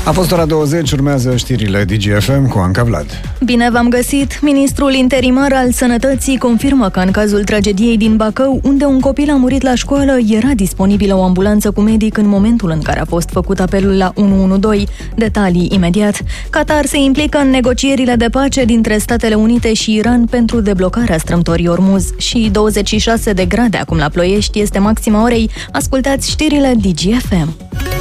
A fost ora 20, urmează știrile DGFM cu Anca Vlad. Bine v-am găsit! Ministrul interimar al Sănătății confirmă că în cazul tragediei din Bacău, unde un copil a murit la școală, era disponibilă o ambulanță cu medic în momentul în care a fost făcut apelul la 112. Detalii imediat. Qatar se implică în negocierile de pace dintre Statele Unite și Iran pentru deblocarea strâmtorii Ormuz. Și 26 de grade acum la Ploiești este maxima orei. Ascultați știrile DGFM.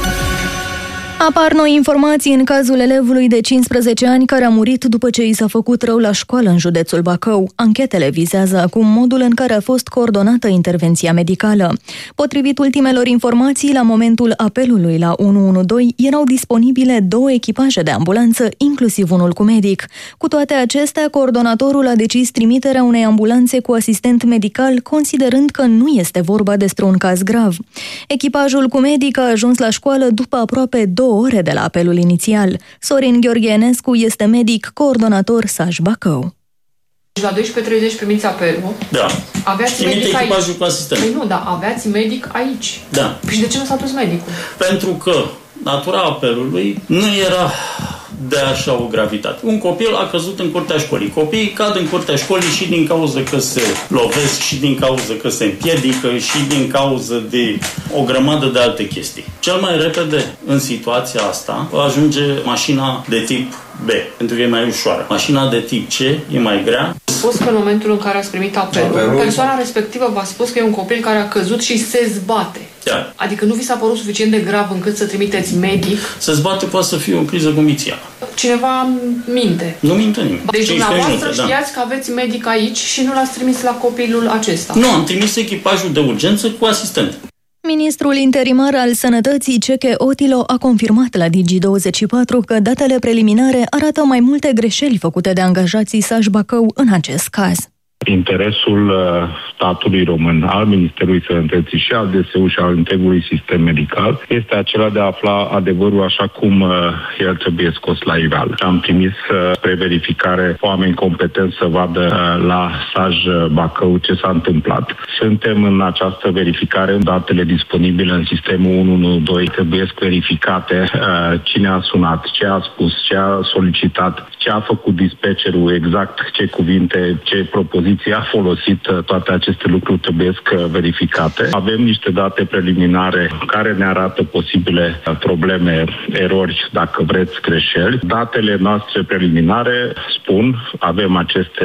Apar noi informații în cazul elevului de 15 ani care a murit după ce i s-a făcut rău la școală în județul Bacău. Anchetele vizează acum modul în care a fost coordonată intervenția medicală. Potrivit ultimelor informații, la momentul apelului la 112 erau disponibile 2 echipaje de ambulanță, inclusiv unul cu medic. Cu toate acestea, coordonatorul a decis trimiterea unei ambulanțe cu asistent medical, considerând că nu este vorba despre un caz grav. Echipajul cu medic a ajuns la școală după aproape 2 ore de la apelul inițial. Sorin Gheorghe Enescu este medic coordonator SAJ Bacău. La 12:30 primiți apelul. Da. Aveați trimite medic echipajul aici. Cu asistent. Păi nu, dar aveați medic aici. Da. Și de ce nu s-a dus medicul? Pentru că natura apelului nu era de așa o gravitate. Un copil a căzut în curtea școlii. Copiii cad în curtea școlii și din cauza că se lovesc, și din cauza că se împiedică, și din cauza de o grămadă de alte chestii. Cel mai repede în situația asta ajunge mașina de tip B, pentru că e mai ușoară. Mașina de tip C e mai grea. Spus că în momentul în care ați primit apelul, persoana respectivă v-a spus că e un copil care a căzut și se zbate. Da. Adică nu vi s-a părut suficient de grav încât să trimiteți medic? Se zbate poate să fie o criză gumbițială. Cineva minte. Nu minte nimeni. Deci dumneavoastră știați că aveți medic aici și nu l-ați trimis la copilul acesta? Nu, am trimis echipajul de urgență cu asistent. Ministrul interimar al Sănătății, Ceche Otilo, a confirmat la Digi24 că datele preliminare arată mai multe greșeli făcute de angajații SAJ Bacău în acest caz. Interesul statului român, al Ministerului Sănătății și al DSU și al întregului sistem medical este acela de a afla adevărul așa cum el trebuie scos la iveală. Am trimis spre verificare oameni competenți să vadă la SAJ Bacău ce s-a întâmplat. Suntem în această verificare, datele disponibile în sistemul 112 trebuie verificate cine a sunat, ce a spus, ce a solicitat, ce a făcut dispatcherul, exact ce cuvinte, ce propoziții a folosit, toate aceste lucruri trebuie verificate. Avem niște date preliminare care ne arată posibile probleme, erori, dacă vreți, greșeli. Datele noastre preliminare spun, avem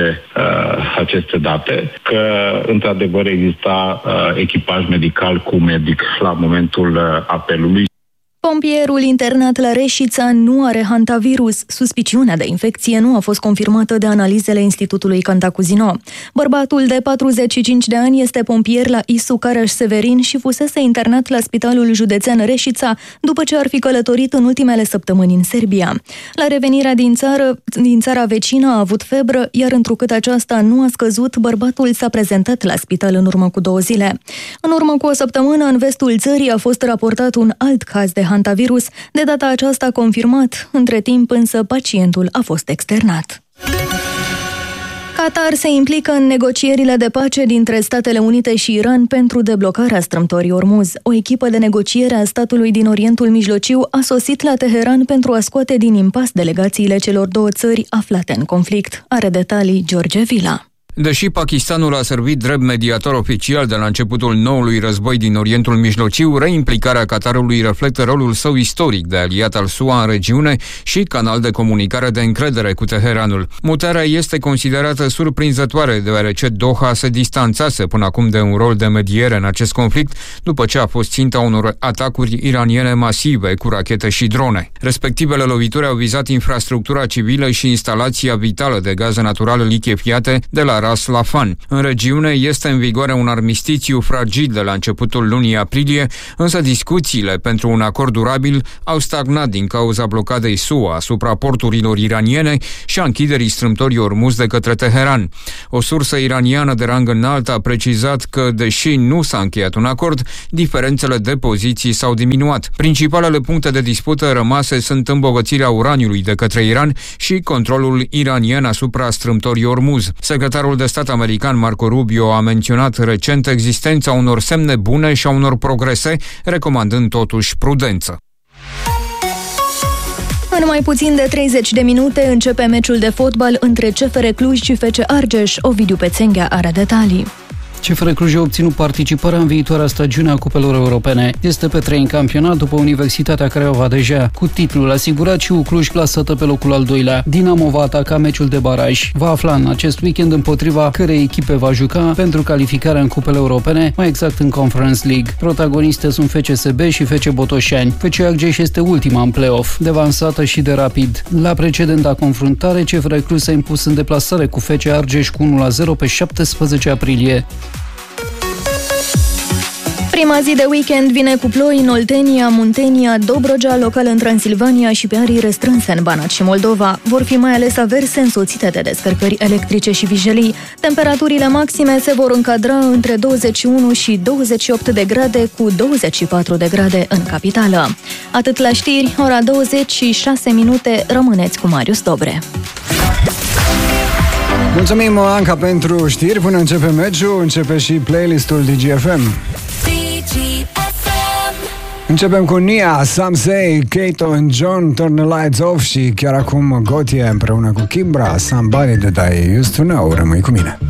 aceste date, că într-adevăr exista echipaj medical cu medic la momentul apelului. Pompierul internat la Reșița nu are hantavirus. Suspiciunea de infecție nu a fost confirmată de analizele Institutului Cantacuzino. Bărbatul de 45 de ani este pompier la ISU Caraș-Severin și fusese internat la Spitalul Județean Reșița după ce ar fi călătorit în ultimele săptămâni în Serbia. La revenirea din țara vecină a avut febră, iar întrucât aceasta nu a scăzut, bărbatul s-a prezentat la spital în urmă cu 2 zile. În urmă cu o săptămână, în vestul țării a fost raportat un alt caz de hantavirus, de data aceasta confirmat. Între timp, însă, pacientul a fost externat. Qatar se implică în negocierile de pace dintre Statele Unite și Iran pentru deblocarea strâmtorii Ormuz. O echipă de negociere a statului din Orientul Mijlociu a sosit la Teheran pentru a scoate din impas delegațiile celor 2 țări aflate în conflict. Are detalii George Vila. Deși Pakistanul a servit drept mediator oficial de la începutul noului război din Orientul Mijlociu, reimplicarea Qatarului reflectă rolul său istoric de aliat al SUA în regiune și canal de comunicare de încredere cu Teheranul. Mutarea este considerată surprinzătoare, deoarece Doha se distanțase până acum de un rol de mediere în acest conflict, după ce a fost ținta unor atacuri iraniene masive cu rachete și drone. Respectivele lovituri au vizat infrastructura civilă și instalația vitală de gaze naturale lichefiate de la Ras Laffan. În regiune este în vigoare un armistițiu fragil de la începutul lunii aprilie, însă discuțiile pentru un acord durabil au stagnat din cauza blocadei SUA asupra porturilor iraniene și a închiderii strâmtorii Ormuz de către Teheran. O sursă iraniană de rang înalt a precizat că, deși nu s-a încheiat un acord, diferențele de poziții s-au diminuat. Principalele puncte de dispută rămase sunt îmbogățirea uraniului de către Iran și controlul iranian asupra strâmtorii Ormuz. Secretarul de stat american Marco Rubio a menționat recent existența unor semne bune și a unor progrese, recomandând totuși prudență. În mai puțin de 30 de minute începe meciul de fotbal între CFR Cluj și FC Argeș. Ovidiu Pețenghea are detalii. CFR Cluj a obținut participarea în viitoarea stagiune a cupelor europene. Este pe 3 în campionat după Universitatea Craiova deja. Cu titlul asigurat și Cluj plasată pe locul al doilea. Dinamo va ataca meciul de baraj. Va afla în acest weekend împotriva cărei echipe va juca pentru calificarea în cupele europene, mai exact în Conference League. Protagoniste sunt FCSB și FC Botoșani. FC Argeș este ultima în play-off, devansată și de Rapid. La precedenta confruntare, CFR Cluj s-a impus în deplasare cu FC Argeș cu 1-0 pe 17 aprilie. Prima zi de weekend vine cu ploi în Oltenia, Muntenia, Dobrogea, local în Transilvania și pe arii restrânse în Banat și Moldova. Vor fi mai ales averse însoțite de descărcări electrice și vijelii. Temperaturile maxime se vor încadra între 21 și 28 de grade cu 24 de grade în capitală. Atât la știri, ora 26 minute, rămâneți cu Marius Dobre. Mulțumim, Anca, pentru știri. Până începe meciul, începe și playlistul DGFM. Începem cu Nia, Some Say, Kato and John, Turn the Lights Off și chiar acum Gotye împreună cu Kimbra, Somebody That I Used to Know. Rămâi cu mine.